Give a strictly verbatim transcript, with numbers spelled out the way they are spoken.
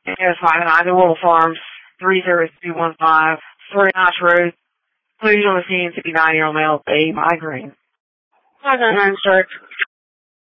Yes, five nine, the Wolf Farms, three zero two one five, Three Notch Road. Please on the scene, fifty-nine-year-old male with a migraine. Okay. Nine strike.